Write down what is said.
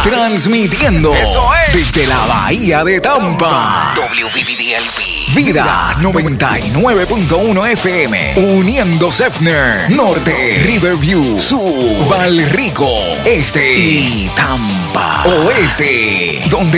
Transmitiendo desde la Bahía de Tampa. WVVDLP. Vida 99.1 FM. Uniendo Seffner. Norte. Riverview. Sur. Valrico. Este. Y Tampa. Oeste. Donde